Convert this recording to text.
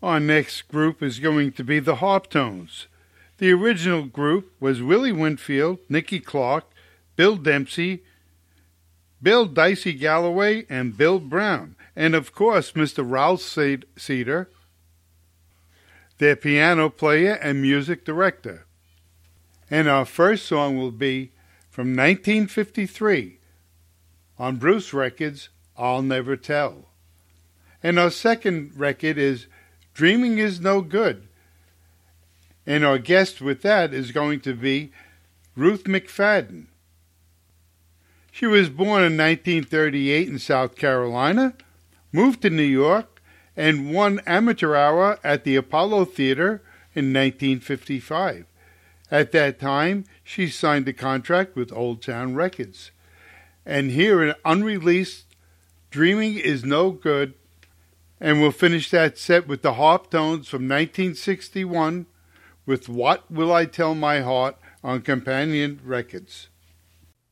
Our next group is going to be the Harptones. The original group was Willie Winfield, Nicky Clark, Bill Dempsey, Bill Dicey Galloway, and Bill Brown, and of course Mr. Ralph Cedar, their piano player and music director. And our first song will be from 1953 on Bruce Records, I'll Never Tell. And our second record is Dreaming Is No Good. And our guest with that is going to be Ruth McFadden. She was born in 1938 in South Carolina, moved to New York, and won Amateur Hour at the Apollo Theater in 1955. At that time, she signed a contract with Old Town Records. And here an unreleased Dreaming Is No Good, and we'll finish that set with the Harptones from 1961 with What Will I Tell My Heart on Companion Records.